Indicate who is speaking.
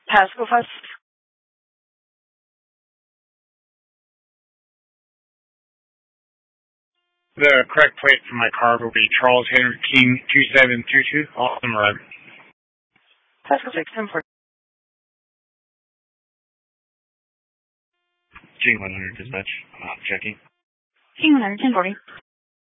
Speaker 1: Pasco first.
Speaker 2: The correct plate for my car will be Charles Henry King 2722, Austin Road.
Speaker 1: Pasco 6, 1040.
Speaker 2: King 100 dispatch. Checking.
Speaker 1: King 100, 1040.